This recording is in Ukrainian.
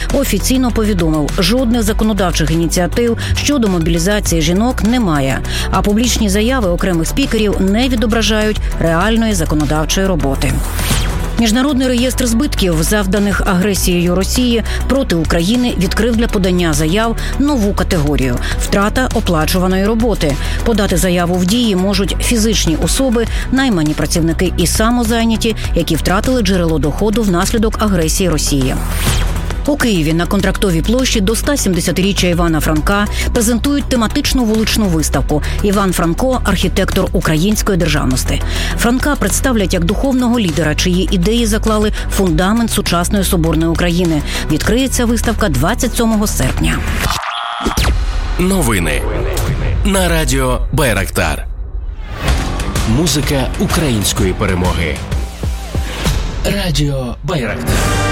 офіційно повідомив, жодних законодавчих ініціатив щодо мобілізації жінок немає, а публічні заяви окремих спікерів не відображають реальної законодавчої роботи. Міжнародний реєстр збитків, завданих агресією Росії проти України, відкрив для подання заяв нову категорію – втрата оплачуваної роботи. Подати заяву в дії можуть фізичні особи, наймані працівники і самозайняті, які втратили джерело доходу внаслідок агресії Росії. У Києві на Контрактовій площі до 170-річчя Івана Франка презентують тематичну вуличну виставку «Іван Франко – архітектор української державності». Франка представлять як духовного лідера, чиї ідеї заклали фундамент сучасної соборної України. Відкриється виставка 27 серпня. Новини на радіо Байрактар. Музика української перемоги. Радіо Байрактар.